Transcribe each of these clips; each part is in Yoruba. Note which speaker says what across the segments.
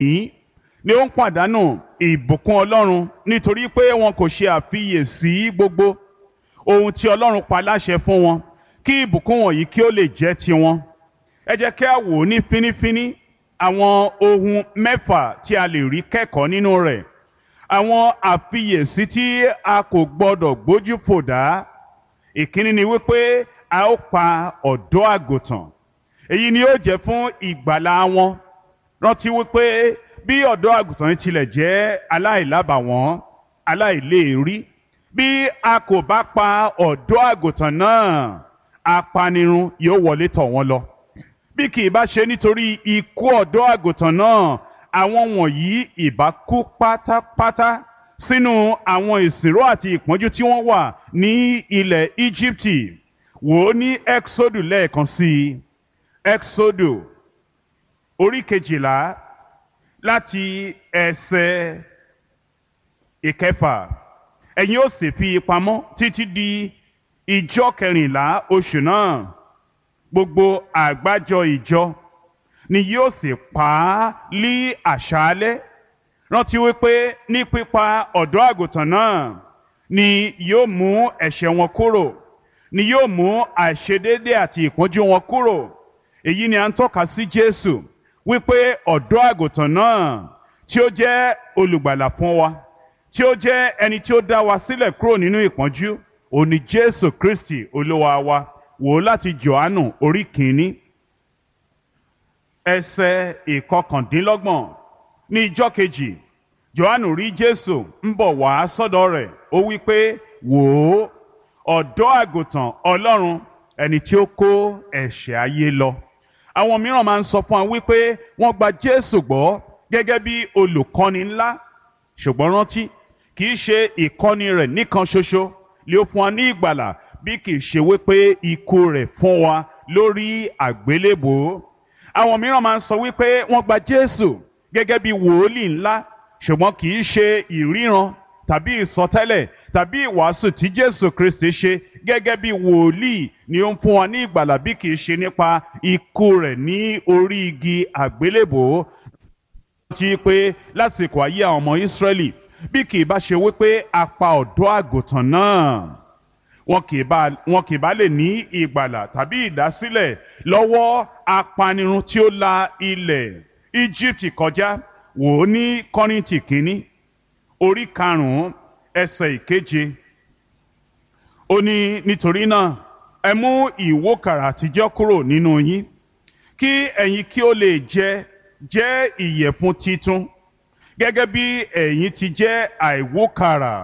Speaker 1: yìí ni ó ń pàdánù ìbùkún Ọlọ́run nítorí pé wọn kò ṣe àfiyèsí gbogbo ohun tí Ọlọ́run pa láṣẹ fún wọn kí ìbùkún wọ̀nyí kí ó lè jẹ́ tiwọn. Ẹ jẹ́ kí a wò ó ní fínífíní àwọn ohun mẹ́fà tí a lè rí kẹ́kọ̀ọ́ nínú rẹ̀. Àwọn àfiyèsí tí a kò gbọdọ̀ gbójú fò dá. Ìkíní ni wípé a ó pa ọ̀dọ́ àgùntàn. Èyí ni ó jẹ́ fún ìgbàlà wọn. Rántí wípé bí ọ̀dọ́ àgùntàn yìí tilẹ̀ jẹ́ aláìlábàwọ́n, aláìléèrí, bí a kò bá pa ọ̀dọ́ àgùntàn náà, apanirun yóò wọlé tọ̀ wọ́n lọ. Bí kì í bá ṣe nítorí ikú ọ̀dọ́ àgùntàn náà, àwọn wọ̀nyí ìbá kú pátápátá sínú àwọn ìsìnró àti ìpọ́njú tí wọ́n wà ní ilẹ̀ Íjíbítì. Wò ó ní Ẹ́kísódù lẹ́ẹ̀kan sí i. Ẹ́kísódù orí 12 láti ẹsẹ̀ 6. Ẹ̀yin ó sì fi pamọ́ títí di ìjọ 14 oṣù náà. Gbogbo àgbájọ ìjọ ni yóò sì pa á lí àṣálẹ́. Rántí wípé ní pípa ọ̀dọ́ àgùntàn náà ni yóò mú ẹ̀ṣẹ̀ wọn kúrò, ni yóò mú àìṣedéédé àti ìpọ́njú wọn kúrò. Èyí ni à ń tọ́ka sí Jésù wípé ọ̀dọ́ àgùntàn náà tí ó jẹ́ olùgbàlà fún wa, tí ó jẹ́ ẹni tí ó dá wa sílẹ̀ kúrò nínú ìpọ́njú, òun ni Jésù Kristi Olúwa wa. Wò ó láti Jòhánù orí 1 ẹsẹ̀ 29. Ní ijọ́ kejì, Jòhánù rí Jésù ń bọ̀ wá sọ́dọ̀ rẹ̀. Ó wí pé, wò ó, ọ̀dọ́ àgùntàn Ọlọ́run, ẹni tí ó kó ẹ̀ṣẹ̀ ayé lọ. Àwọn mìíràn máa ń sọ fún wa wípé wọ́n gba Jésù gbọ́ gẹ́gẹ́ bí olùkọ́ni ńlá. Ṣùgbọ́n rántí, kì í ṣe ìkọ́ni rẹ̀ nìkan ṣoṣo lé ó fún wa ní ìgbàlà, bí kì í ṣe wípé ikú rẹ̀ fún wa lórí àgbélébùú. Àwọn mìíràn máa ń sọ wípé wọ́n gba Jésù gẹ́gẹ́ bí wòólì ńlá, ṣùgbọ́n kì í ṣe ìríran tàbí ìsọtẹ́lẹ̀ tàbí ìwàásù tí Jésù Kristi ṣe gẹ́gẹ́ bí wòlíì ni ó ń fún wa ní ìgbàlà, bí kì í ṣe nípa ikú rẹ̀ ní orí igi àgbélébùú. Ti pé lásìkò ayé àwọn ọmọ Ísírẹ́lì, bí kì í bá ṣe wípé a pa ọ̀dọ́ àgùntàn náà, wọn kì í bá lè ní ìgbàlà tàbí ìdásílẹ̀ lọ́wọ́ apanirun tí ó la ilẹ̀ Íjíbítì kọjá. Wò ó ní Kọ́ríńtì kínní orí 5 ẹsẹ̀ 7. Ó ní nítorí náà ẹ mú ìwókàrà àtijọ́ kúrò nínú yín, kí ẹ̀yin kí ó lè jẹ́ ìyẹ̀fun titun gẹ́gẹ́ bí ẹ̀yin ti jẹ́ àìwókàrà,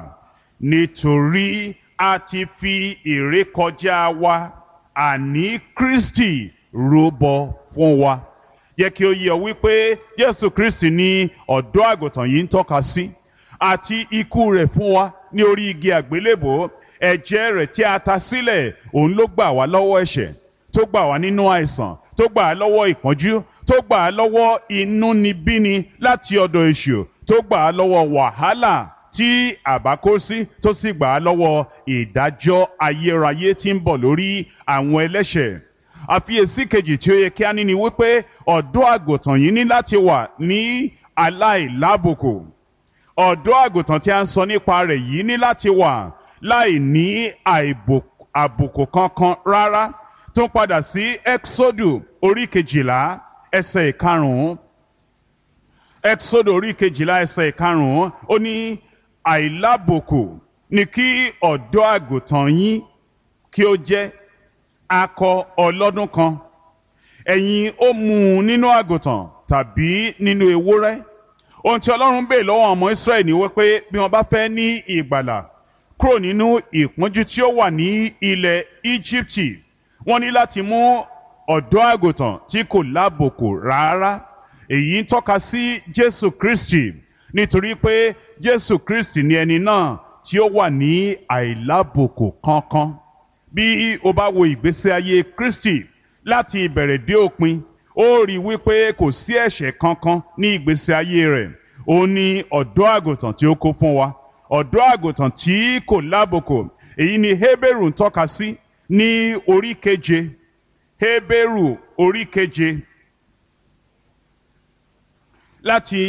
Speaker 1: nítorí a ti fi ìrékọjá wa àní Kristi rúbọ fún wa. Jẹ́ kí ó yé ọ wípé Jésù Kristi ni ọ̀dọ́ àgùntàn yìí ń tọ́ka sí, àti ikú rẹ̀ fún wa ní orí igi àgbélébùú. Ẹ̀jẹ̀ rẹ̀ tí a ta sílẹ̀, òun ló gbà wá lọ́wọ́ ẹ̀ṣẹ̀, tó gbà wá nínú àìsàn, tó gbà á lọ́wọ́ ìpọ́njú, tó gbà á lọ́wọ́ inúnibíni láti ọ̀dọ̀ èṣù, tó gbà á lọ́wọ́ wàhálà tí àbá kó sí, tó sì gbà á lọ́wọ́ ìdájọ́ ayérayé tí ń bọ̀ lórí àwọn ẹlẹ́ṣẹ̀. Àfiyèsí kejì tí ó yẹ kí a ní ni wípé ọ̀dọ́ àgùntàn yìí ní láti wà ní aláìlábùkù. Ọ̀dọ́ àgùntàn tí a ń sọ nípa rẹ̀ yìí ní láti wà láì ní àbùkù kankan rárá. Tó ń padà sí Ẹ́kísódù orí 12 ẹsẹ̀ 5. Ẹ́kísódù orí 12 ẹsẹ̀ 5. Ó ní àìlábùkù ni kí ọ̀dọ́ àgùntàn yín kí ó jẹ́, akọ ọlọ́dún kan. Ẹ̀yin ó mú un nínú àgùntàn tàbí nínú ewúrẹ́. Ohun tí Ọlọ́run béèrè lọ́wọ́ ọmọ Ísírẹ́lì ni wípé bí wọ́n bá fẹ́ ní ìgbàlà kúrò nínú ìpọ́njú tí ó wà ní ilẹ̀ Íjíbítì, wọ́n ní láti mú ọ̀dọ́ àgùntàn tí kò lábùkù rárá. Èyí ń tọ́ka sí Jésù Kristi, nítorí pé Jésù Kristi ni ẹni náà tí ó wà ní àìlábùkù kankan. Bí o bá wo ìgbésí ayé Kristi láti ìbẹ̀rẹ̀ dé òpin, ó rí wípé kò sí ẹ̀ṣẹ̀ kankan ní ìgbésí ayé rẹ̀. Ó ní ọ̀dọ́ àgùntàn tí ó kó fún wa, ọ̀dọ́ àgùntàn tí kò lábùkù. Èyí ni Hébérù ń tọ́ka sí ní orí 7. Hébérù orí 7 láti